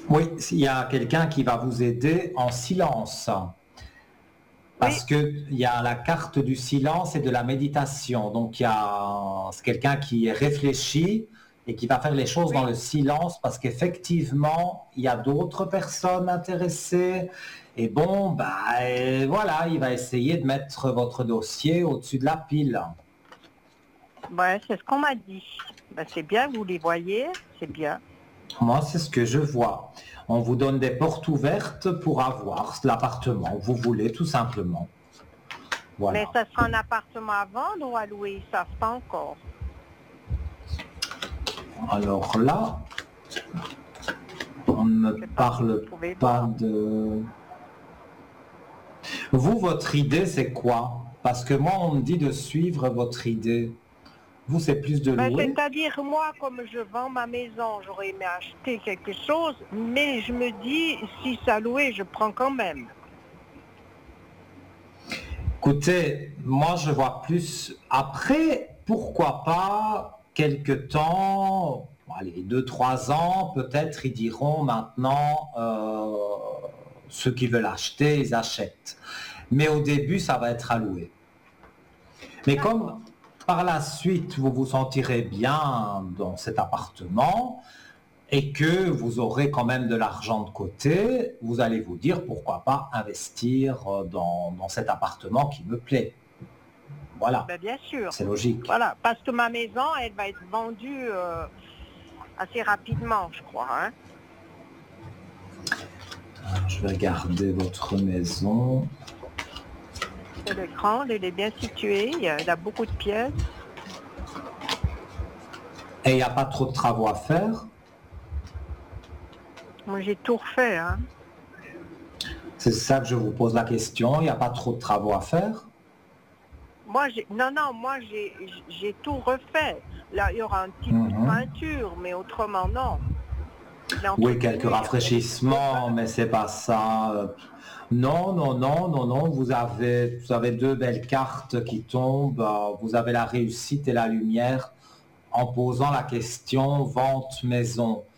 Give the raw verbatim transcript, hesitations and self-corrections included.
Oui, il y a quelqu'un qui va vous aider en silence. Oui, Parce qu'il y a la carte du silence et de la méditation. Donc, il y a c'est quelqu'un qui est réfléchi et qui va faire les choses dans oui. le silence parce qu'effectivement, il y a d'autres personnes intéressées. Et bon, bah, et voilà, il va essayer de mettre votre dossier au-dessus de la pile. Ouais, c'est ce qu'on m'a dit. Ben, c'est bien, vous les voyez, c'est bien. Moi, c'est ce que je vois. On vous donne des portes ouvertes pour avoir l'appartement que vous voulez, tout simplement. Mais Voilà. ça sera un appartement à vendre ou à louer, ils savent pas encore. Alors là, on ne Je sais pas si vous parle pouvez pas voir. de... Vous, votre idée, c'est quoi? Parce que moi, on me dit de suivre votre idée. Vous, c'est plus de Ben, louer? c'est-à-dire, moi, comme je vends ma maison, j'aurais aimé acheter quelque chose, mais je me dis, si ça louait, je prends quand même. Écoutez, moi, je vois plus... Après, pourquoi pas, quelque temps, allez, deux, trois ans, peut-être, ils diront maintenant, euh, ceux qui veulent acheter, ils achètent. Mais au début, ça va être alloué. Mais comme D'accord. par la suite, vous vous sentirez bien dans cet appartement et que vous aurez quand même de l'argent de côté, vous allez vous dire pourquoi pas investir euh, dans, dans cet appartement qui me plaît. Voilà, Ben, bien sûr. c'est logique. Voilà, parce que ma maison, elle va être vendue euh, assez rapidement, je crois. Hein. Alors, je vais regarder votre maison. Elle est grande, elle est bien située, il y a, elle a beaucoup de pièces. Et il n'y a pas trop de travaux à faire. Moi, j'ai tout refait. Hein. C'est ça que je vous pose la question. Il n'y a pas trop de travaux à faire. Moi, j'ai, non, non, moi, j'ai, j'ai tout refait. Là, il y aura un petit peu de Mhm. peinture, mais autrement, non. Il est Oui, quelques entretenu, hein, il y a des petits rafraîchissements, copains. mais c'est pas ça. euh, Non, non, non, non, non. Vous avez, vous avez deux belles cartes qui tombent. euh, Vous avez la réussite et la lumière en posant la question vente maison.